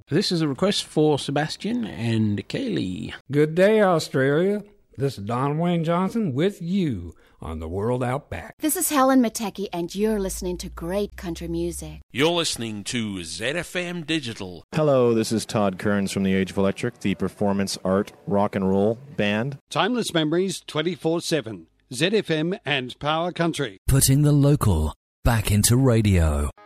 This is a request for Sebastian and Kaylee. Good day, Australia. This is Don Wayne Johnson with you on the World Out Back. This is Helen Matecki, and you're listening to great country music. You're listening to ZFM Digital. Hello, this is Todd Kearns from the Age of Electric, the performance art rock and roll band. Timeless memories 24/7. ZFM and Power Country. Putting the local back into radio.